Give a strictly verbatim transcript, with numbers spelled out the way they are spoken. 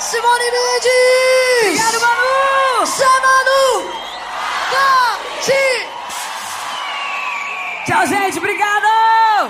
Simone Mendes! Obrigado, Manu! Zé Manu! Tati! Tchau, gente, obrigada!